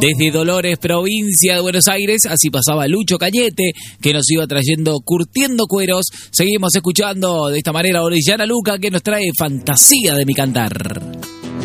Desde Dolores, provincia de Buenos Aires, así pasaba Lucho Cañete, que nos iba trayendo Curtiendo Cueros. Seguimos escuchando de esta manera a Orellana Luca, que nos trae Fantasía de mi cantar.